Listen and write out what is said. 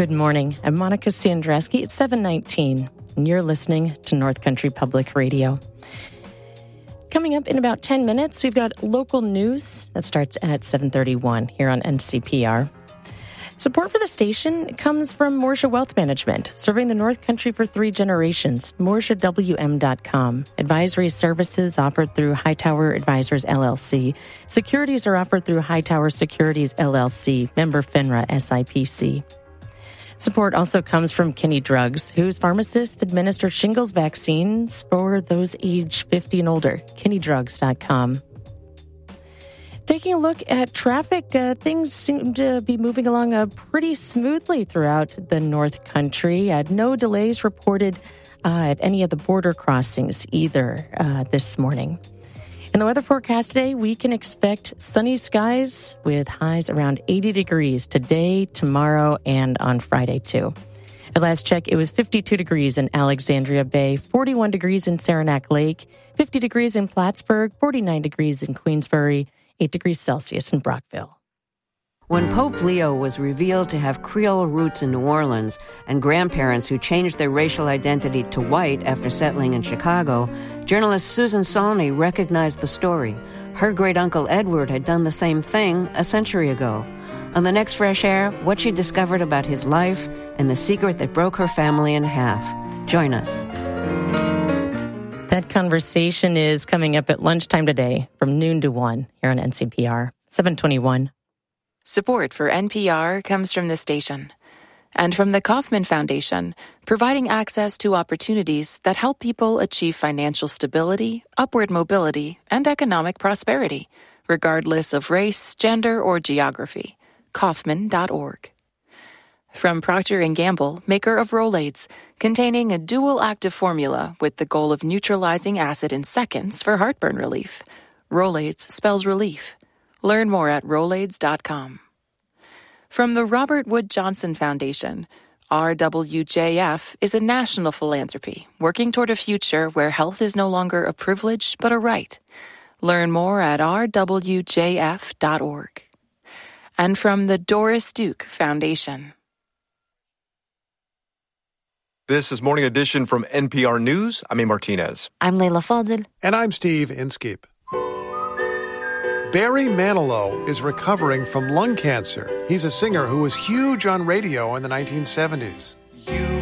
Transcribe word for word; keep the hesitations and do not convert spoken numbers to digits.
Good morning. I'm Monica Sandreski. It's seven nineteen, and you're listening to North Country Public Radio. Coming up in about ten minutes, we've got local news that starts at seven thirty-one here on N C P R. Support for the station comes from Morsha Wealth Management, serving the North Country for three generations. Morsha W M dot com. Advisory services offered through Hightower Advisors, L L C. Securities are offered through Hightower Securities, L L C, member FINRA S I P C. Support also comes from Kinney Drugs, whose pharmacists administer shingles vaccines for those age fifty and older. Kinney Drugs dot com. Taking a look at traffic, uh, things seem to be moving along uh, pretty smoothly throughout the North Country. Uh, no delays reported uh, at any of the border crossings either uh, this morning. In the weather forecast today, we can expect sunny skies with highs around eighty degrees today, tomorrow, and on Friday, too. At last check, it was fifty-two degrees in Alexandria Bay, forty-one degrees in Saranac Lake, fifty degrees in Plattsburgh, forty-nine degrees in Queensbury, eight degrees Celsius in Brockville. When Pope Leo was revealed to have Creole roots in New Orleans and grandparents who changed their racial identity to white after settling in Chicago, journalist Susan Sawney recognized the story. Her great-uncle Edward had done the same thing a century ago. On the next Fresh Air, what she discovered about his life and the secret that broke her family in half. Join us. That conversation is coming up at lunchtime today from noon to one here on N C P R, seven twenty-one. Support for N P R comes from the station and from the Kauffman Foundation, providing access to opportunities that help people achieve financial stability, upward mobility, and economic prosperity, regardless of race, gender, or geography. Kauffman dot org. From Procter and Gamble, maker of Rolaids, containing a dual active formula with the goal of neutralizing acid in seconds for heartburn relief. Rolaids spells relief. Learn more at Rolaids dot com. From the Robert Wood Johnson Foundation, R W J F is a national philanthropy working toward a future where health is no longer a privilege but a right. Learn more at R W J F dot org. And from the Doris Duke Foundation. This is Morning Edition from N P R News. I'm A. Martinez. I'm Leila Fadel. And I'm Steve Inskeep. Barry Manilow is recovering from lung cancer. He's a singer who was huge on radio in the nineteen seventies.